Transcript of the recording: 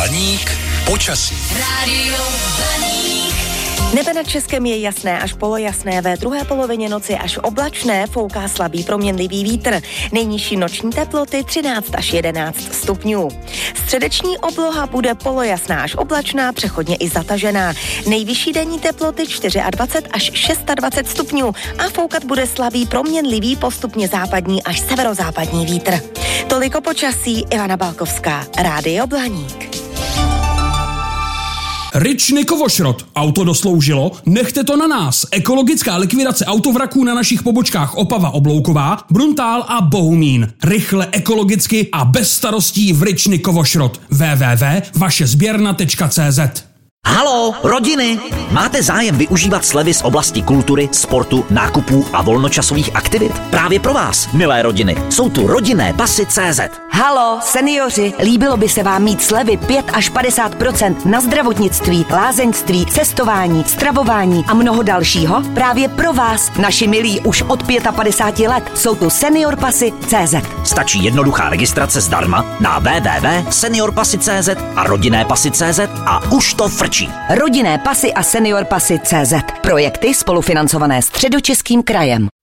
Blaník počasí. Rádio Blaník. Nebe nad Českem je jasné až polojasné, ve druhé polovině noci až oblačné, fouká slabý proměnlivý vítr. Nejnižší noční teploty 13 až 11 stupňů. Středeční obloha bude polojasná až oblačná, přechodně i zatažená. Nejvyšší denní teploty 24 až 26 stupňů a foukat bude slabý proměnlivý, postupně západní až severozápadní vítr. Toliko počasí, Ivana Balkovská, Rádio Blaník. Ryčny Kovošrot. Auto dosloužilo? Nechte to na nás. Ekologická likvidace autovraků na našich pobočkách Opava Oblouková, Bruntál a Bohumín. Rychle, ekologicky a bez starostí v Ryčny Kovošrot. www.vašezběrna.cz. Haló, rodiny! Máte zájem využívat slevy z oblasti kultury, sportu, nákupů a volnočasových aktivit? Právě pro vás, milé rodiny, jsou tu rodinné pasy CZ. Halo, seniori, líbilo by se vám mít slevy 5 až 50% na zdravotnictví, lázeňství, cestování, stravování a mnoho dalšího? Právě pro vás, naši milí už od 55 let, jsou tu senior pasy CZ. Stačí jednoduchá registrace zdarma na www.seniorpasy.cz a rodinné pasy CZ a už to frčí. Rodinné pasy a senior pasy CZ. Projekty spolufinancované Středočeským krajem.